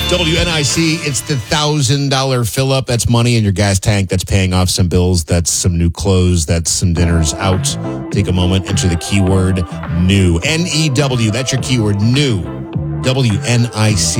WNIC, it's the $1,000 fill up. That's money in your gas tank. That's paying off some bills. That's some new clothes. That's some dinners out. Take a moment, enter the keyword new. NEW. That's your keyword new. WNIC.